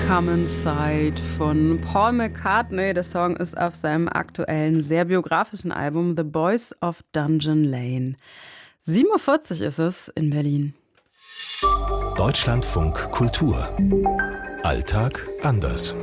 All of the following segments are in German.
Come Inside von Paul McCartney. Der Song ist auf seinem aktuellen, sehr biografischen Album The Boys of Dungeon Lane. 7:40 Uhr ist es in Berlin. Deutschlandfunk Kultur. Alltag anders.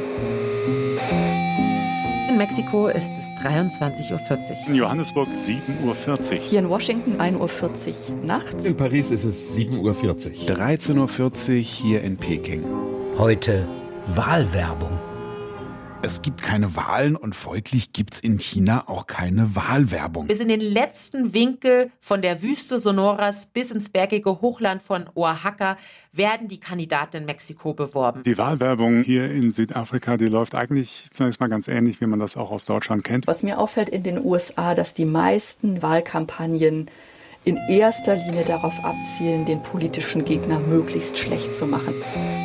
In Mexiko ist es 23:40 Uhr. In Johannesburg 7:40 Uhr. Hier in Washington 1:40 Uhr nachts. In Paris ist es 7:40 Uhr. 13:40 Uhr hier in Peking. Heute Wahlwerbung. Es gibt keine Wahlen und folglich gibt's in China auch keine Wahlwerbung. Bis in den letzten Winkel von der Wüste Sonoras bis ins bergige Hochland von Oaxaca werden die Kandidaten in Mexiko beworben. Die Wahlwerbung hier in Südafrika, die läuft eigentlich zunächst mal ganz ähnlich, wie man das auch aus Deutschland kennt. Was mir auffällt in den USA, dass die meisten Wahlkampagnen in erster Linie darauf abzielen, den politischen Gegner möglichst schlecht zu machen.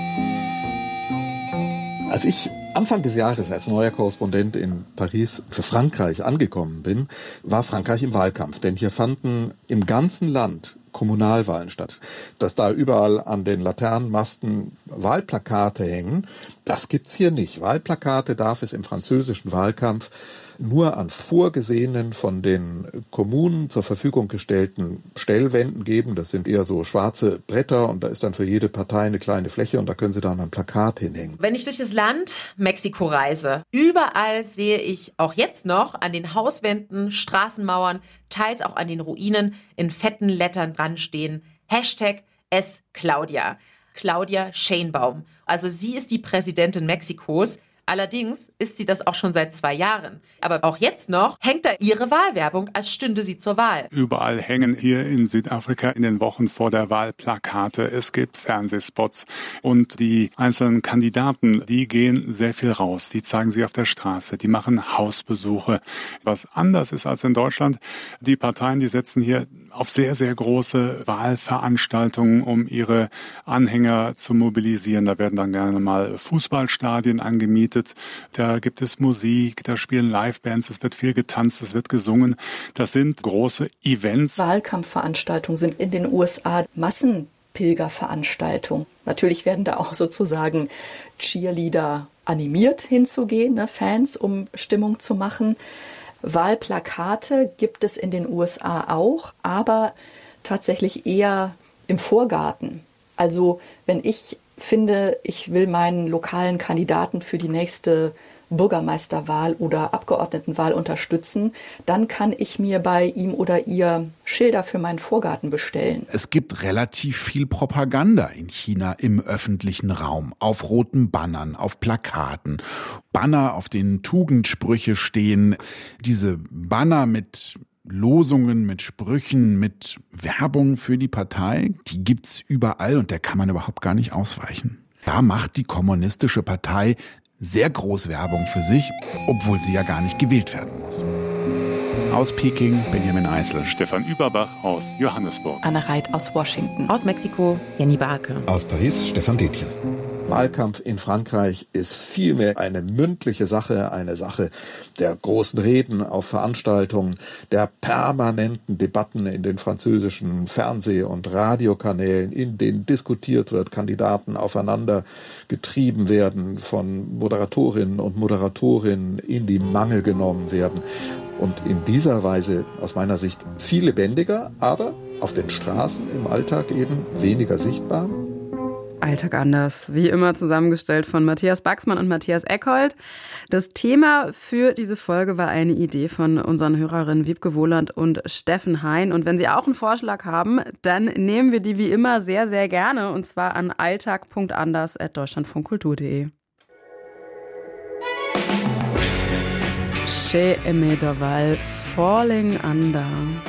Als ich Anfang des Jahres als neuer Korrespondent in Paris für Frankreich angekommen bin, war Frankreich im Wahlkampf. Denn hier fanden im ganzen Land Kommunalwahlen statt. Dass da überall an den Laternenmasten Wahlplakate hängen, das gibt's hier nicht. Wahlplakate darf es im französischen Wahlkampf nur an vorgesehenen, von den Kommunen zur Verfügung gestellten Stellwänden geben. Das sind eher so schwarze Bretter und da ist dann für jede Partei eine kleine Fläche und da können Sie dann ein Plakat hinhängen. Wenn ich durch das Land Mexiko reise, überall sehe ich auch jetzt noch an den Hauswänden, Straßenmauern, teils auch an den Ruinen in fetten Lettern dran stehen: #es Claudia. Claudia Sheinbaum. Also sie ist die Präsidentin Mexikos. Allerdings ist sie das auch schon seit 2 Jahren. Aber auch jetzt noch hängt da ihre Wahlwerbung, als stünde sie zur Wahl. Überall hängen hier in Südafrika in den Wochen vor der Wahl Plakate. Es gibt Fernsehspots. Und die einzelnen Kandidaten, die gehen sehr viel raus. Die zeigen sich auf der Straße. Die machen Hausbesuche. Was anders ist als in Deutschland, die Parteien, die setzen hier auf sehr, sehr große Wahlveranstaltungen, um ihre Anhänger zu mobilisieren. Da werden dann gerne mal Fußballstadien angemietet. Da gibt es Musik, da spielen Livebands, es wird viel getanzt, es wird gesungen. Das sind große Events. Wahlkampfveranstaltungen sind in den USA Massenpilgerveranstaltungen. Natürlich werden da auch sozusagen Cheerleader animiert hinzugehen, ne, Fans, um Stimmung zu machen. Wahlplakate gibt es in den USA auch, aber tatsächlich eher im Vorgarten. Also wenn ich finde, ich will meinen lokalen Kandidaten für die nächste Bürgermeisterwahl oder Abgeordnetenwahl unterstützen, dann kann ich mir bei ihm oder ihr Schilder für meinen Vorgarten bestellen. Es gibt relativ viel Propaganda in China im öffentlichen Raum, auf roten Bannern, auf Plakaten. Banner, auf denen Tugendsprüche stehen. Diese Banner mit Losungen, mit Sprüchen, mit Werbung für die Partei, die gibt's überall und der kann man überhaupt gar nicht ausweichen. Da macht die Kommunistische Partei sehr groß Werbung für sich, obwohl sie ja gar nicht gewählt werden muss. Aus Peking, Benjamin Eisel. Stefan Überbach aus Johannesburg. Anna Reit aus Washington. Aus Mexiko, Jenny Barke. Aus Paris, Stefan Detjen. Wahlkampf in Frankreich ist vielmehr eine mündliche Sache, eine Sache der großen Reden auf Veranstaltungen, der permanenten Debatten in den französischen Fernseh- und Radiokanälen, in denen diskutiert wird, Kandidaten aufeinander getrieben werden, von Moderatorinnen und Moderatoren in die Mangel genommen werden. Und in dieser Weise aus meiner Sicht viel lebendiger, aber auf den Straßen im Alltag eben weniger sichtbar. Alltag anders, wie immer zusammengestellt von Matthias Baxmann und Matthias Eckhold. Das Thema für diese Folge war eine Idee von unseren Hörerinnen Wiebke Wohland und Steffen Hein. Und wenn Sie auch einen Vorschlag haben, dann nehmen wir die wie immer sehr, sehr gerne. Und zwar an alltag.anders@deutschlandfunkkultur.de. Chez Aimé Dorval, Falling Under.